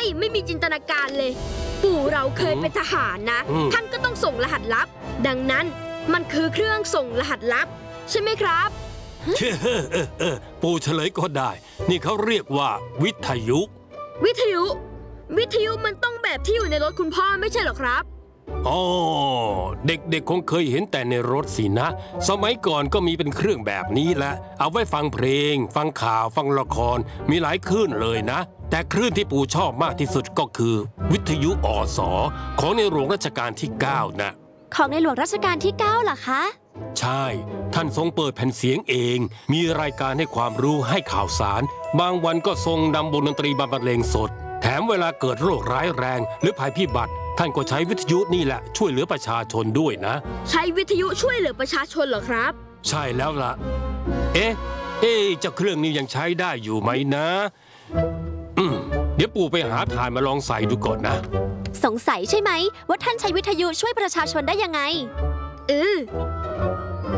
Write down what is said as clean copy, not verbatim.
ไม่มีจินตนาการเลย ปู่เราเคยเป็นทหารนะ ท่านก็ต้องส่งรหัสลับดังนั้นมันคือเครื่องส่งรหัสลับใช่ไหมครับปู่เฉลยก็ได้ นี่เขาเรียกว่าวิทยุวิทยุมันต้องแบบที่อยู่ในรถคุณพ่อไม่ใช่หรอครับอ๋อเด็กๆคงเคยเห็นแต่ในรถสินะสมัยก่อนก็มีเป็นเครื่องแบบนี้แหละเอาไว้ฟังเพลงฟังข่าวฟังละครมีหลายคลื่นเลยนะแต่คลื่นที่ปู่ชอบมากที่สุดก็คือวิทยุอสของในหลวงรัชกาลที่9นะของในหลวงรัชกาลที่9เหรอคะใช่ท่านทรงเปิดแผ่นเสียงเองมีรายการให้ความรู้ให้ข่าวสารบางวันก็ทรงนำวงดนตรีบรรเลงสดแถมเวลาเกิดโรคร้ายแรงหรือภัยพิบัติท่านก็ใช้วิทยุนี่แหละช่วยเหลือประชาชนด้วยนะใช้วิทยุช่วยเหลือประชาชนเหรอครับใช่แล้วล่ะเอ๊ะเจ้าเครื่องนี้ยังใช้ได้อยู่ไหมนะเดี๋ยวปู่ไปหาถ่านมาลองใส่ดูก่อนนะสงสัยใช่ไหมว่าท่านใช้วิทยุช่วยประชาชนได้ยังไง